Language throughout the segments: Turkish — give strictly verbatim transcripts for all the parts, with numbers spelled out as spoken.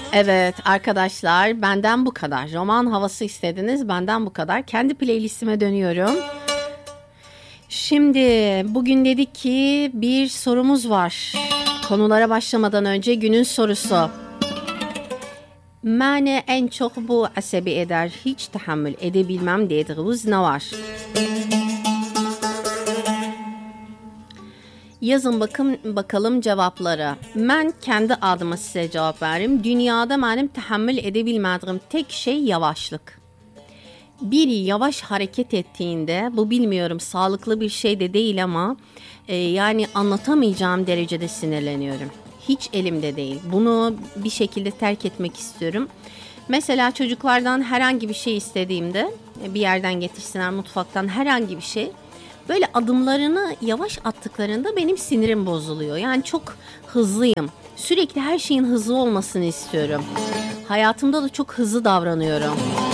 Evet arkadaşlar, benden bu kadar. Roman havası istediniz, benden bu kadar. Kendi playlistime dönüyorum. Şimdi bugün dedik ki bir sorumuz var. Konulara başlamadan önce günün sorusu. Beni en çok bu asabi eder, hiç tahammül edebilmem dediğiniz ne var? Yazın bakın bakalım cevapları. Ben kendi adıma size cevap vereyim. Dünyada benim tahammül edebilmediğim tek şey yavaşlık. Biri yavaş hareket ettiğinde, bu bilmiyorum sağlıklı bir şey de değil ama e, yani anlatamayacağım derecede sinirleniyorum. Hiç elimde değil. Bunu bir şekilde terk etmek istiyorum. Mesela çocuklardan herhangi bir şey istediğimde, bir yerden getirsinler mutfaktan herhangi bir şey. Böyle adımlarını yavaş attıklarında benim sinirim bozuluyor. Yani çok hızlıyım. Sürekli her şeyin hızlı olmasını istiyorum. Hayatımda da çok hızlı davranıyorum.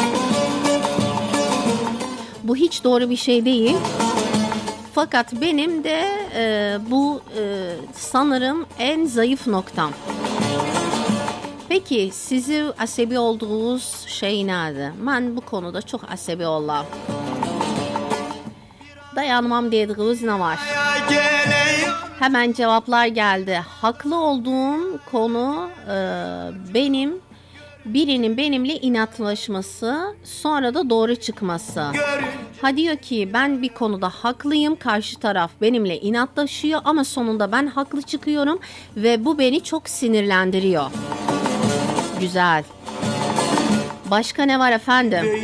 Bu hiç doğru bir şey değil. Fakat benim de e, bu e, sanırım en zayıf noktam. Peki sizi asabi olduğunuz şey nerede? Ben bu konuda çok asabi oldum. Dayanmam dediğiniz ne var? Hemen cevaplar geldi. Haklı olduğum konu e, benim birinin benimle inatlaşması, sonra da doğru çıkması. Ha diyor ki ben bir konuda haklıyım, karşı taraf benimle inatlaşıyor ama sonunda ben haklı çıkıyorum ve bu beni çok sinirlendiriyor. Güzel. Başka ne var efendim?